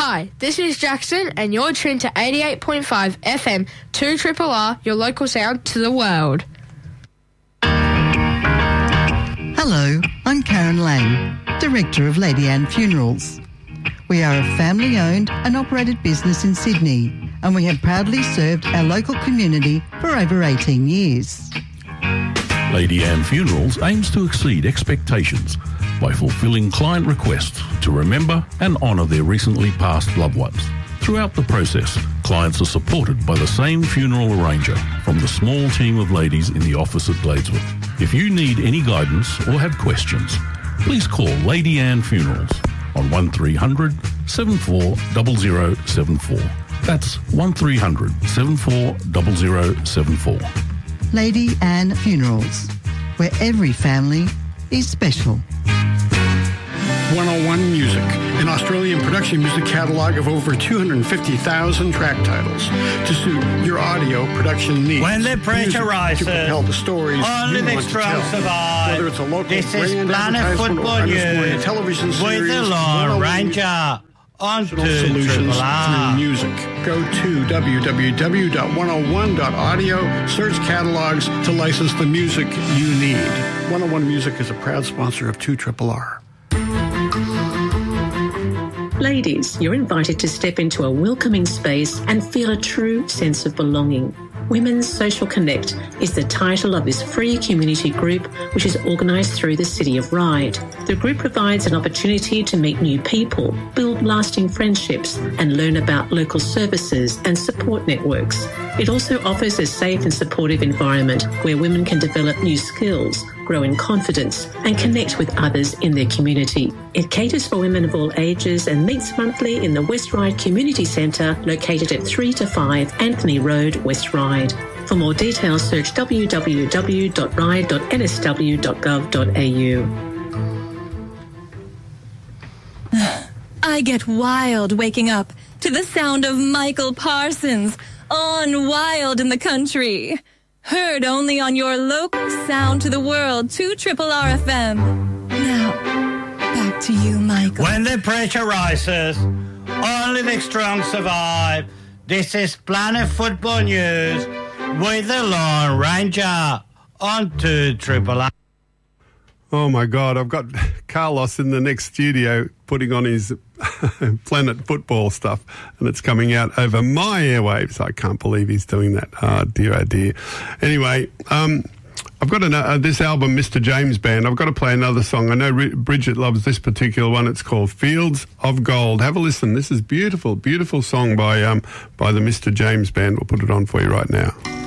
Hi, this is Jackson, and you're tuned to 88.5 FM 2RRR, your local sound to the world. Hello, I'm Karen Lang, Director of Lady Anne Funerals. We are a family-owned and operated business in Sydney, and we have proudly served our local community for over 18 years. Lady Anne Funerals aims to exceed expectations by fulfilling client requests to remember and honour their recently passed loved ones. Throughout the process, clients are supported by the same funeral arranger from the small team of ladies in the office at Bladesworth. If you need any guidance or have questions, please call Lady Anne Funerals on 1300 740074. That's 1300 740074. Lady Anne Funerals, where every family is special. 101 Music, an Australian production music catalogue of over 250,000 track titles to suit your audio production needs. When the pressure rises, to propel the stories only you the want to strong tell. survive. Whether it's a local this is brand Planet advertisement Football or underscoring a News television series, with the Lone 101 Ranger on solutions through music. Go to www.101.audio, search catalogs to license the music you need. 101 Music is a proud sponsor of 2RRR. Ladies, you're invited to step into a welcoming space and feel a true sense of belonging. Women's Social Connect is the title of this free community group, which is organised through the City of Ryde. The group provides an opportunity to meet new people, build lasting friendships, and learn about local services and support networks. It also offers a safe and supportive environment where women can develop new skills, grow in confidence, and connect with others in their community. It caters for women of all ages and meets monthly in the West Ryde Community Centre, located at 3 to 5 Anthony Road, West Ryde. For more details, search www.ryde.nsw.gov.au. I get wild waking up to the sound of Michael Parsons on Wild in the Country. Heard only on your local sound to the world, 2RRR FM. Now, back to you, Michael. When the pressure rises, only the strong survive. This is Planet Football News with the Lone Ranger on 2RRR. Oh, my God. I've got Carlos in the next studio putting on his Planet Football stuff, and it's coming out over my airwaves. I can't believe he's doing that. Oh, dear, oh, dear. Anyway, I've got this album, Mr. James Band. I've got to play another song. I know Bridget loves this particular one. It's called Fields of Gold. Have a listen. This is beautiful, beautiful song by the Mr. James Band. We'll put it on for you right now.